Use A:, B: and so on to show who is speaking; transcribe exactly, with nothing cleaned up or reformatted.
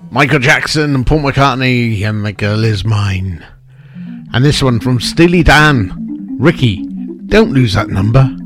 A: Michael Jackson and Paul McCartney and The Girl Is Mine. And this one from Steely Dan. Ricky, don't lose that number.